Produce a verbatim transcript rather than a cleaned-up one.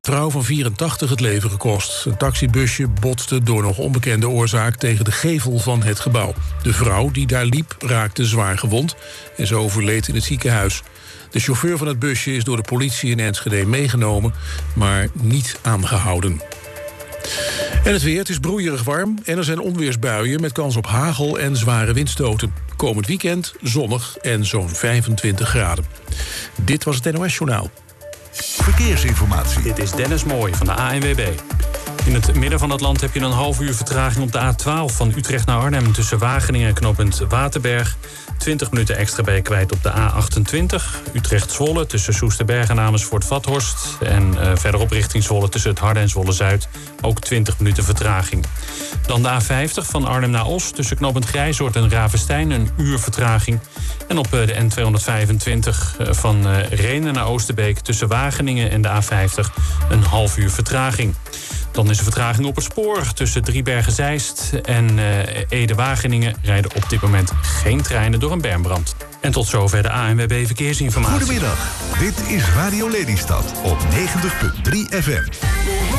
Trouw van vierentachtig het leven gekost. Een taxibusje botste door nog onbekende oorzaak tegen de gevel van het gebouw. De vrouw die daar liep raakte zwaar gewond en ze overleed in het ziekenhuis. De chauffeur van het busje is door de politie in Enschede meegenomen, maar niet aangehouden. En het weer, het is broeierig warm en er zijn onweersbuien met kans op hagel en zware windstoten. Komend weekend zonnig en zo'n vijfentwintig graden. Dit was het N O S-journaal. Verkeersinformatie. Dit is Dennis Mooij van de A N W B. In het midden van het land heb je een half uur vertraging op de A twaalf... van Utrecht naar Arnhem tussen Wageningen en knooppunt Waterberg. twintig minuten extra ben je kwijt op de A achtentwintig. Utrecht-Zwolle tussen Soesterberg en Amersfoort-Vathorst. En uh, verderop richting Zwolle tussen het Harde en Zwolle-Zuid. Ook twintig minuten vertraging. Dan de A vijftig van Arnhem naar Os tussen knooppunt Grijzoord en Ravenstein. Een uur vertraging. En op uh, de N tweehonderdvijfentwintig uh, van uh, Rhenen naar Oosterbeek tussen Wageningen en de A vijftig. Een half uur vertraging. Dan is er vertraging op het spoor tussen Driebergen-Zeist en uh, Ede-Wageningen. Rijden op dit moment geen treinen door een bermbrand. En tot zover de A N W B Verkeersinformatie. Goedemiddag, dit is Radio Lelystad op negentig komma drie F M.